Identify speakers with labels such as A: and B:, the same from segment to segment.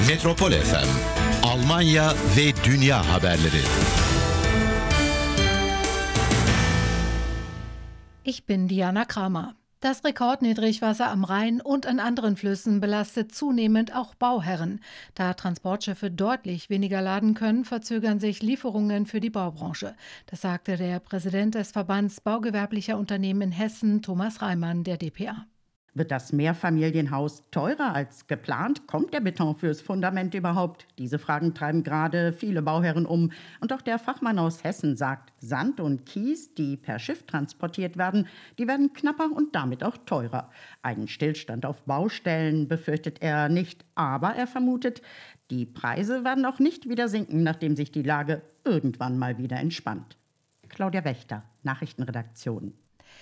A: Metropol FM, Almanya ve dünya haberleri.
B: Ich bin Diana Kramer. Das Rekordniedrigwasser am Rhein und an anderen Flüssen belastet zunehmend auch Bauherren. Da Transportschiffe deutlich weniger laden können, verzögern sich Lieferungen für die Baubranche. Das sagte der Präsident des Verbands baugewerblicher Unternehmen in Hessen, Thomas Reimann, der dpa.
C: Wird das Mehrfamilienhaus teurer als geplant? Kommt der Beton fürs Fundament überhaupt? Diese Fragen treiben gerade viele Bauherren um. Und auch der Fachmann aus Hessen sagt, Sand und Kies, die per Schiff transportiert werden, die werden knapper und damit auch teurer. Einen Stillstand auf Baustellen befürchtet er nicht, aber er vermutet, die Preise werden auch nicht wieder sinken, nachdem sich die Lage irgendwann mal wieder entspannt. Claudia Wächter, Nachrichtenredaktion.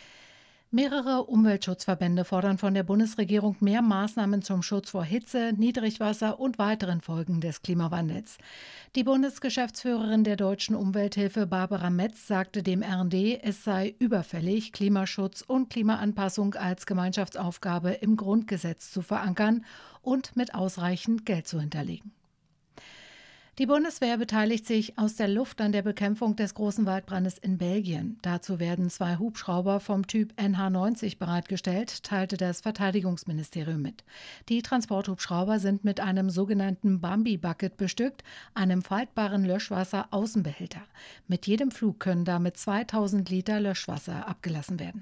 B: Mehrere Umweltschutzverbände fordern von der Bundesregierung mehr Maßnahmen zum Schutz vor Hitze, Niedrigwasser und weiteren Folgen des Klimawandels. Die Bundesgeschäftsführerin der Deutschen Umwelthilfe Barbara Metz sagte dem RND, es sei überfällig, Klimaschutz und Klimaanpassung als Gemeinschaftsaufgabe im Grundgesetz zu verankern und mit ausreichend Geld zu hinterlegen. Die Bundeswehr beteiligt sich aus der Luft an der Bekämpfung des großen Waldbrandes in Belgien. Dazu werden 2 Hubschrauber vom Typ NH90 bereitgestellt, teilte das Verteidigungsministerium mit. Die Transporthubschrauber sind mit einem sogenannten Bambi-Bucket bestückt, einem faltbaren Löschwasser-Außenbehälter. Mit jedem Flug können damit 2000 Liter Löschwasser abgelassen werden.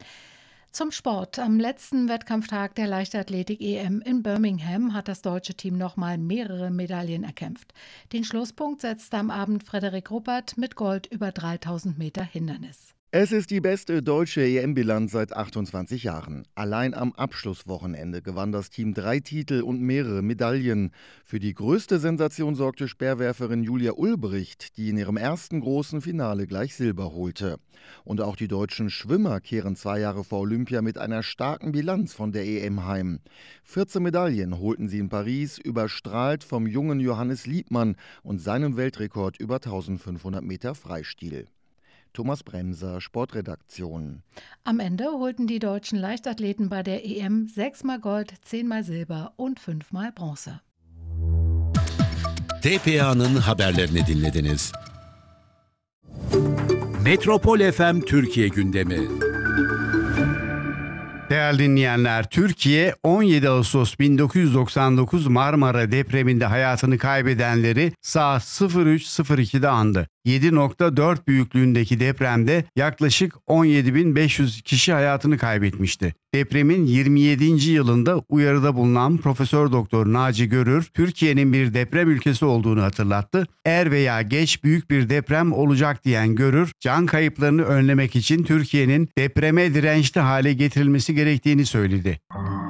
B: Zum Sport. Am letzten Wettkampftag der Leichtathletik-EM in Birmingham hat das deutsche Team nochmal mehrere Medaillen erkämpft. Den Schlusspunkt setzte am Abend Frederik Ruppert mit Gold über 3000 Meter Hindernis.
D: Es ist die beste deutsche EM-Bilanz seit 28 Jahren. Allein am Abschlusswochenende gewann das Team 3 Titel und mehrere Medaillen. Für die größte Sensation sorgte Speerwerferin Julia Ulbricht, die in ihrem ersten großen Finale gleich Silber holte. Und auch die deutschen Schwimmer kehren 2 Jahre vor Olympia mit einer starken Bilanz von der EM heim. 14 Medaillen holten sie in Paris, überstrahlt vom jungen Johannes Liebmann und seinem Weltrekord über 1500 Meter Freistil. Thomas Bremser, Sportredaktion.
B: Am Ende holten die deutschen Leichtathleten bei der EM 6-mal Gold, 10-mal Silber und 5-mal Bronze.
A: DPA'nın haberlerini dinlediniz.
E: Metropol FM Türkiye gündemi.
F: Değerli dinleyenler, Türkiye 17 Ağustos 1999 Marmara depreminde hayatını kaybedenleri saat 03.02'de andı. 7.4 büyüklüğündeki depremde yaklaşık 17.500 kişi hayatını kaybetmişti. Depremin 27. yılında uyarıda bulunan Profesör Doktor Naci Görür, Türkiye'nin bir deprem ülkesi olduğunu hatırlattı. Er veya geç büyük bir deprem olacak diyen Görür, can kayıplarını önlemek için Türkiye'nin depreme dirençli hale getirilmesi gerektiğini söyledi.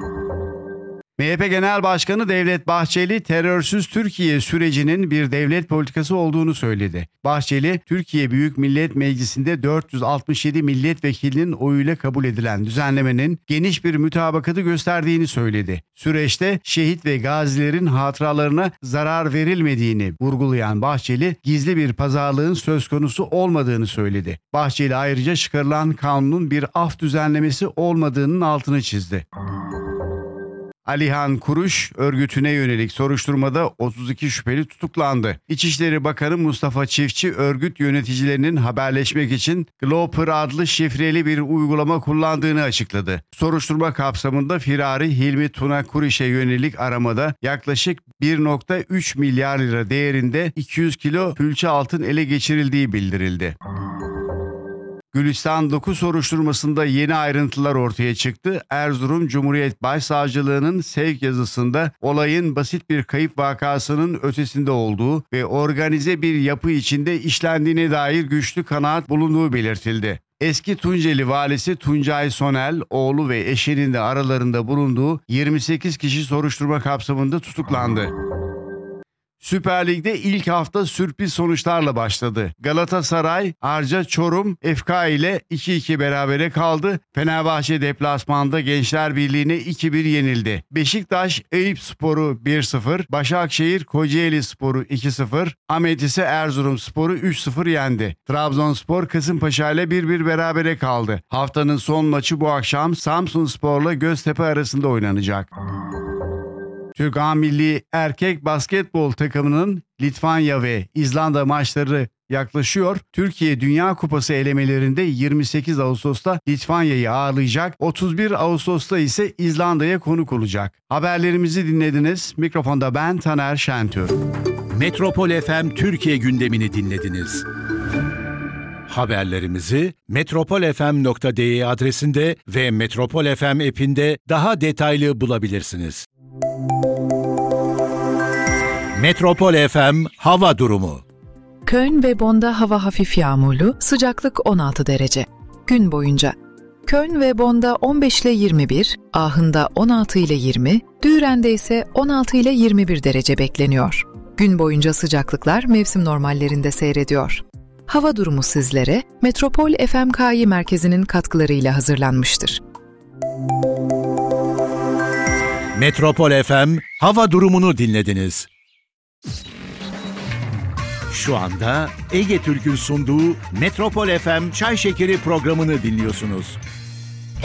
F: MHP Genel Başkanı Devlet Bahçeli, terörsüz Türkiye sürecinin bir devlet politikası olduğunu söyledi. Bahçeli, Türkiye Büyük Millet Meclisi'nde 467 milletvekilinin oyuyla kabul edilen düzenlemenin geniş bir mütabakatı gösterdiğini söyledi. Süreçte şehit ve gazilerin hatıralarına zarar verilmediğini vurgulayan Bahçeli, gizli bir pazarlığın söz konusu olmadığını söyledi. Bahçeli ayrıca çıkarılan kanunun bir af düzenlemesi olmadığının altını çizdi. Alihan Kuruş örgütüne yönelik soruşturmada 32 şüpheli tutuklandı. İçişleri Bakanı Mustafa Çiftçi, örgüt yöneticilerinin haberleşmek için Gloper adlı şifreli bir uygulama kullandığını açıkladı. Soruşturma kapsamında firari Hilmi Tuna Kuriş'e yönelik aramada yaklaşık 1.3 milyar lira değerinde 200 kilo külçe altın ele geçirildiği bildirildi. Gülistan 9 soruşturmasında yeni ayrıntılar ortaya çıktı. Erzurum Cumhuriyet Başsavcılığı'nın sevk yazısında olayın basit bir kayıp vakasının ötesinde olduğu ve organize bir yapı içinde işlendiğine dair güçlü kanaat bulunduğu belirtildi. Eski Tunceli valisi Tuncay Sonel, oğlu ve eşinin de aralarında bulunduğu 28 kişi soruşturma kapsamında tutuklandı. Süper Lig'de ilk hafta sürpriz sonuçlarla başladı. Galatasaray, Arca Çorum, FK ile 2-2 berabere kaldı. Fenerbahçe deplasmanda Gençler Birliği'ne 2-1 yenildi. Beşiktaş, Eyüpspor'u 1-0, Başakşehir, Kocaelispor'u 2-0, Ahmet ise Erzurumspor'u 3-0 yendi. Trabzonspor, Kasımpaşa ile 1-1 berabere kaldı. Haftanın son maçı bu akşam Samsunspor'la Göztepe arasında oynanacak. Türk A Milli Erkek Basketbol takımının Litvanya ve İzlanda maçları yaklaşıyor. Türkiye Dünya Kupası elemelerinde 28 Ağustos'ta Litvanya'yı ağırlayacak. 31 Ağustos'ta ise İzlanda'ya konuk olacak. Haberlerimizi dinlediniz. Mikrofonda ben Taner Şentürk.
E: Metropol FM Türkiye gündemini dinlediniz. Haberlerimizi metropolfm.de adresinde ve Metropol FM app'inde daha detaylı bulabilirsiniz. Metropol FM hava durumu.
G: Köln ve Bonn'da hava hafif yağmurlu, sıcaklık 16 derece. Gün boyunca Köln ve Bonn'da 15 ile 21, Aachen'da 16 ile 20, Düren'de ise 16 ile 21 derece bekleniyor. Gün boyunca sıcaklıklar mevsim normallerinde seyrediyor. Hava durumu sizlere Metropol FMKİ merkezinin katkılarıyla hazırlanmıştır.
E: Metropol FM hava durumunu dinlediniz. Şu anda Ege Türk'ün sunduğu Metropol FM Çay Şekeri programını dinliyorsunuz.